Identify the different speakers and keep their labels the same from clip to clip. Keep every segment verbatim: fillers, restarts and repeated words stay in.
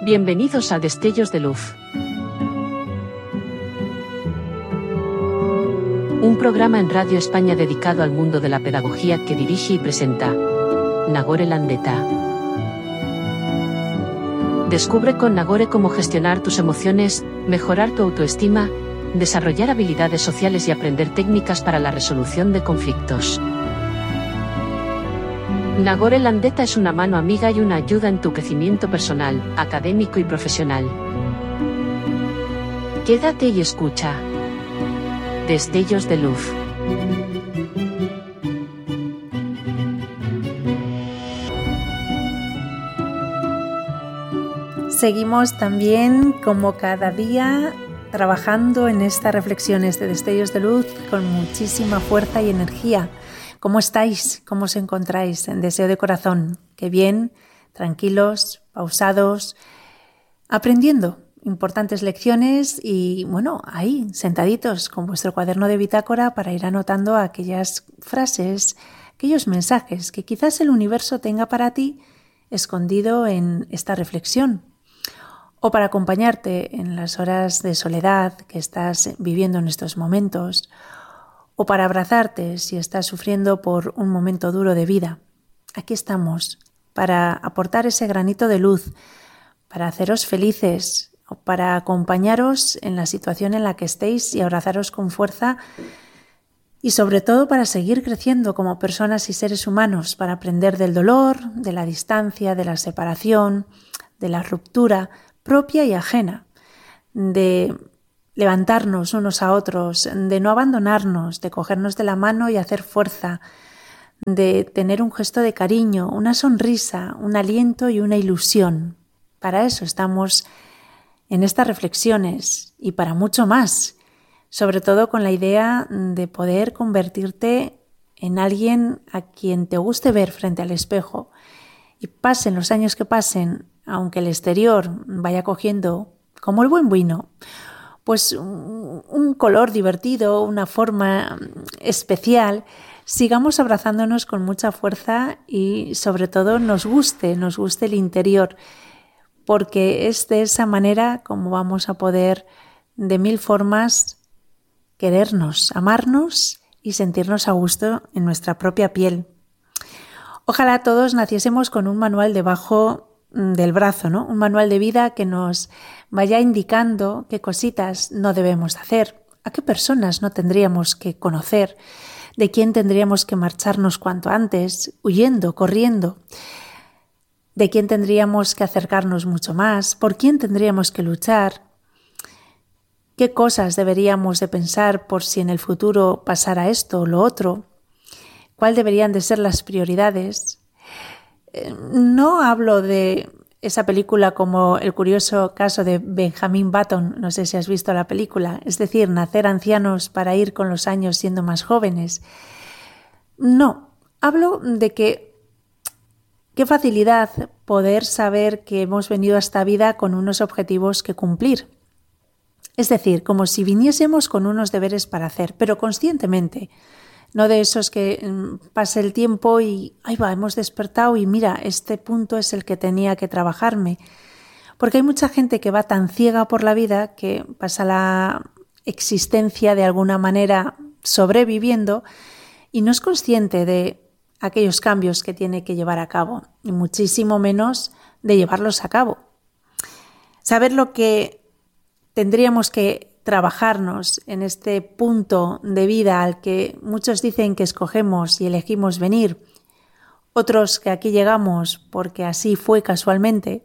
Speaker 1: Bienvenidos a Destellos de Luz. Un programa en Radio España dedicado al mundo de la pedagogía que dirige y presenta Nagore Landeta. Descubre con Nagore cómo gestionar tus emociones, mejorar tu autoestima, desarrollar habilidades sociales y aprender técnicas para la resolución de conflictos. Nagore Landeta es una mano amiga y una ayuda en tu crecimiento personal, académico y profesional. Quédate y escucha. Destellos de Luz.
Speaker 2: Seguimos también, como cada día, trabajando en estas reflexiones de Destellos de Luz con muchísima fuerza y energía. ¿Cómo estáis? ¿Cómo os encontráis? En deseo de corazón. Qué bien, tranquilos, pausados, aprendiendo importantes lecciones y, bueno, ahí, sentaditos con vuestro cuaderno de bitácora para ir anotando aquellas frases, aquellos mensajes que quizás el universo tenga para ti escondido en esta reflexión. O para acompañarte en las horas de soledad que estás viviendo en estos momentos, o para abrazarte si estás sufriendo por un momento duro de vida. Aquí estamos para aportar ese granito de luz, para haceros felices o para acompañaros en la situación en la que estéis y abrazaros con fuerza y sobre todo para seguir creciendo como personas y seres humanos, para aprender del dolor, de la distancia, de la separación, de la ruptura propia y ajena, de levantarnos unos a otros, de no abandonarnos, de cogernos de la mano y hacer fuerza, de tener un gesto de cariño, una sonrisa, un aliento y una ilusión. Para eso estamos en estas reflexiones y para mucho más, sobre todo con la idea de poder convertirte en alguien a quien te guste ver frente al espejo y pasen los años que pasen, aunque el exterior vaya cogiendo, como el buen vino, pues un, un color divertido, una forma especial, sigamos abrazándonos con mucha fuerza y sobre todo nos guste, nos guste el interior, porque es de esa manera como vamos a poder de mil formas querernos, amarnos y sentirnos a gusto en nuestra propia piel. Ojalá todos naciésemos con un manual debajo del brazo, ¿no? Un manual de vida que nos vaya indicando qué cositas no debemos hacer, a qué personas no tendríamos que conocer, de quién tendríamos que marcharnos cuanto antes, huyendo, corriendo, de quién tendríamos que acercarnos mucho más, por quién tendríamos que luchar, qué cosas deberíamos de pensar por si en el futuro pasara esto o lo otro, cuál deberían de ser las prioridades. No hablo de esa película como el curioso caso de Benjamin Button, no sé si has visto la película, es decir, nacer ancianos para ir con los años siendo más jóvenes. No, hablo de que qué facilidad poder saber que hemos venido a esta vida con unos objetivos que cumplir. Es decir, como si viniésemos con unos deberes para hacer, pero conscientemente. No de esos que pase el tiempo y ahí va, hemos despertado y mira, este punto es el que tenía que trabajarme. Porque hay mucha gente que va tan ciega por la vida que pasa la existencia de alguna manera sobreviviendo y no es consciente de aquellos cambios que tiene que llevar a cabo y muchísimo menos de llevarlos a cabo. Saber lo que tendríamos que trabajarnos en este punto de vida al que muchos dicen que escogemos y elegimos venir, otros que aquí llegamos porque así fue casualmente.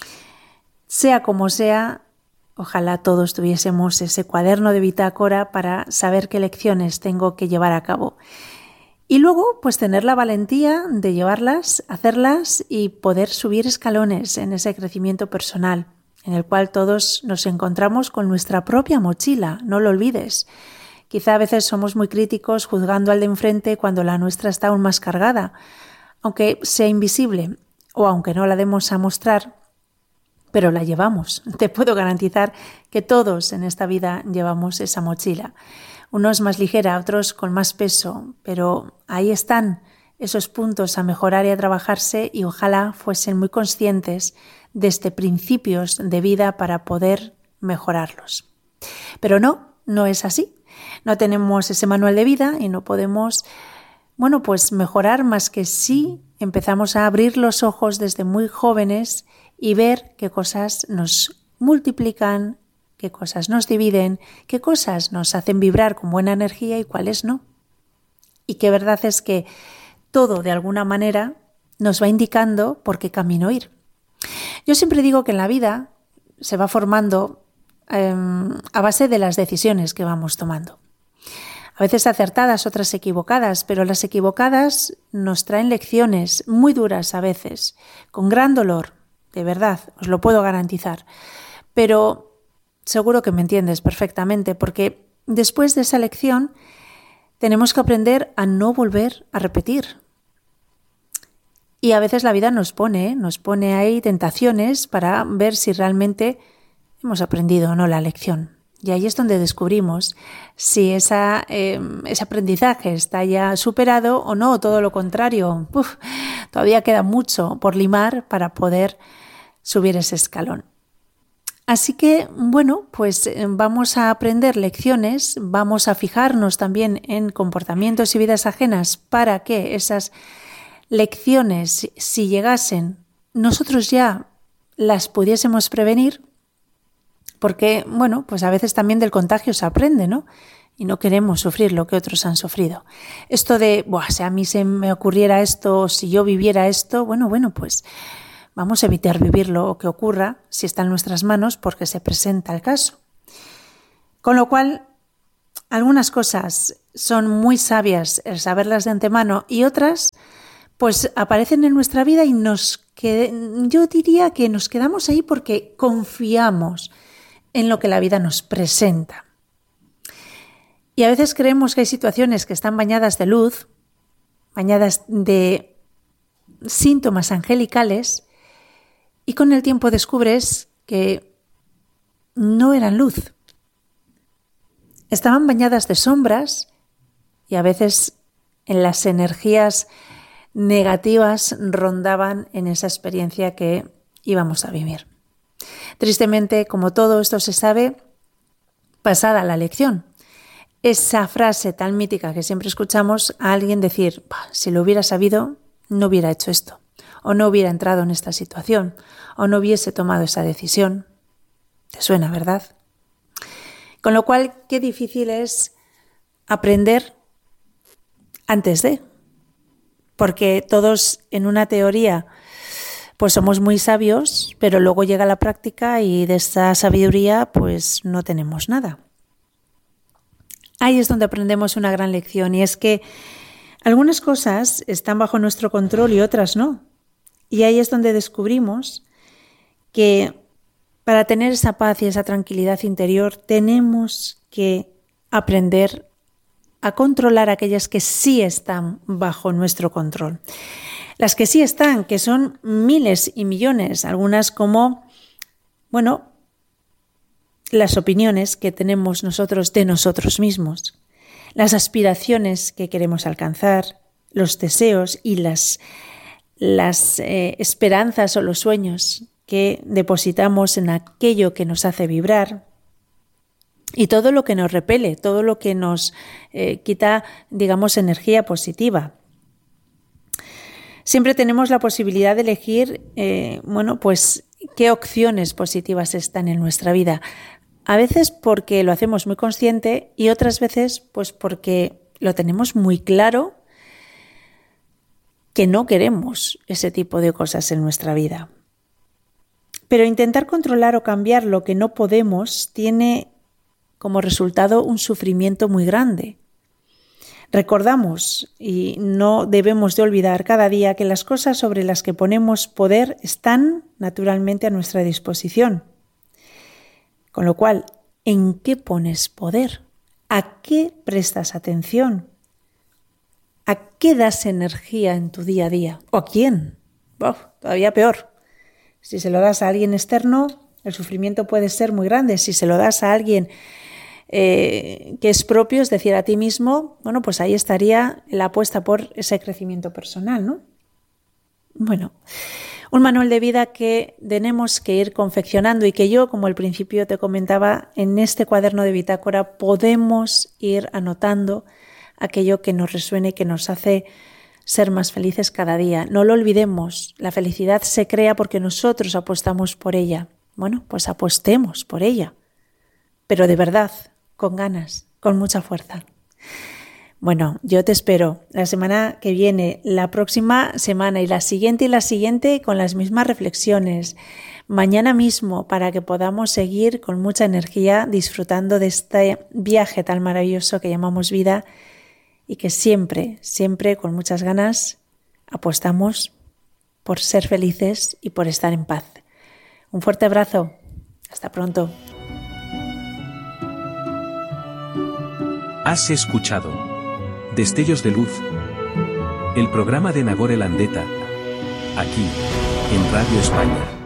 Speaker 2: Sea como sea, ojalá todos tuviésemos ese cuaderno de bitácora para saber qué lecciones tengo que llevar a cabo. Y luego, pues tener la valentía de llevarlas, hacerlas y poder subir escalones en ese crecimiento personal, en el cual todos nos encontramos con nuestra propia mochila, no lo olvides. Quizá a veces somos muy críticos juzgando al de enfrente cuando la nuestra está aún más cargada, aunque sea invisible o aunque no la demos a mostrar, pero la llevamos. Te puedo garantizar que todos en esta vida llevamos esa mochila. Unos más ligera, otros con más peso, pero ahí están esos puntos a mejorar y a trabajarse y ojalá fuesen muy conscientes de este principios de vida para poder mejorarlos. Pero no, no es así. No tenemos ese manual de vida y no podemos, bueno, pues mejorar más que si empezamos a abrir los ojos desde muy jóvenes y ver qué cosas nos multiplican, qué cosas nos dividen, qué cosas nos hacen vibrar con buena energía y cuáles no. Y que verdad es que todo de alguna manera nos va indicando por qué camino ir. Yo siempre digo que en la vida se va formando eh, a base de las decisiones que vamos tomando. A veces acertadas, otras equivocadas, pero las equivocadas nos traen lecciones muy duras a veces, con gran dolor, de verdad, os lo puedo garantizar. Pero seguro que me entiendes perfectamente, porque después de esa lección tenemos que aprender a no volver a repetir. Y a veces la vida nos pone, nos pone ahí tentaciones para ver si realmente hemos aprendido o no la lección. Y ahí es donde descubrimos si esa, eh, ese aprendizaje está ya superado o no, todo lo contrario. Uf, todavía queda mucho por limar para poder subir ese escalón. Así que, bueno, pues vamos a aprender lecciones, vamos a fijarnos también en comportamientos y vidas ajenas para que esas lecciones, si llegasen, nosotros ya las pudiésemos prevenir, porque, bueno, pues a veces también del contagio se aprende, ¿no? Y no queremos sufrir lo que otros han sufrido. Esto de, buah, si a mí se me ocurriera esto, si yo viviera esto, bueno, bueno, pues vamos a evitar vivirlo o que ocurra si está en nuestras manos porque se presenta el caso. Con lo cual, algunas cosas son muy sabias el saberlas de antemano y otras pues aparecen en nuestra vida y nos qued- yo diría que nos quedamos ahí porque confiamos en lo que la vida nos presenta. Y a veces creemos que hay situaciones que están bañadas de luz, bañadas de síntomas angelicales, y con el tiempo descubres que no eran luz. Estaban bañadas de sombras y a veces en las energías negativas rondaban en esa experiencia que íbamos a vivir. Tristemente, como todo esto se sabe, pasada la lección. Esa frase tan mítica que siempre escuchamos a alguien decir, si lo hubiera sabido, no hubiera hecho esto, o no hubiera entrado en esta situación, o no hubiese tomado esa decisión. ¿Te suena, verdad? Con lo cual, qué difícil es aprender antes de, porque todos en una teoría pues somos muy sabios, pero luego llega la práctica y de esta sabiduría pues no tenemos nada. Ahí es donde aprendemos una gran lección y es que algunas cosas están bajo nuestro control y otras no. Y ahí es donde descubrimos que para tener esa paz y esa tranquilidad interior tenemos que aprender a controlar aquellas que sí están bajo nuestro control. Las que sí están, que son miles y millones, algunas como, bueno, las opiniones que tenemos nosotros de nosotros mismos, las aspiraciones que queremos alcanzar, los deseos y las, las eh, esperanzas o los sueños que depositamos en aquello que nos hace vibrar y todo lo que nos repele, todo lo que nos eh, quita, digamos, energía positiva. Siempre tenemos la posibilidad de elegir, eh, bueno, pues qué opciones positivas están en nuestra vida. A veces porque lo hacemos muy consciente y otras veces pues porque lo tenemos muy claro que no queremos ese tipo de cosas en nuestra vida. Pero intentar controlar o cambiar lo que no podemos tiene como resultado un sufrimiento muy grande. Recordamos y no debemos de olvidar cada día que las cosas sobre las que ponemos poder están naturalmente a nuestra disposición. Con lo cual, ¿en qué pones poder? ¿A qué prestas atención? ¿A qué das energía en tu día a día? ¿O a quién? Oh, todavía peor. Si se lo das a alguien externo, el sufrimiento puede ser muy grande. Si se lo das a alguien eh, que es propio, es decir, a ti mismo, bueno, pues ahí estaría la apuesta por ese crecimiento personal, ¿no? Bueno, un manual de vida que tenemos que ir confeccionando y que yo, como al principio te comentaba, en este cuaderno de bitácora podemos ir anotando aquello que nos resuene y que nos hace ser más felices cada día. No lo olvidemos, la felicidad se crea porque nosotros apostamos por ella. Bueno, pues apostemos por ella, pero de verdad, con ganas, con mucha fuerza. Bueno, yo te espero la semana que viene, la próxima semana y la siguiente y la siguiente con las mismas reflexiones. Mañana mismo para que podamos seguir con mucha energía disfrutando de este viaje tan maravilloso que llamamos vida y que siempre, siempre con muchas ganas apostamos por ser felices y por estar en paz. Un fuerte abrazo. Hasta pronto.
Speaker 3: Has escuchado Destellos de Luz, el programa de Nagore Landeta, aquí, en Radio España.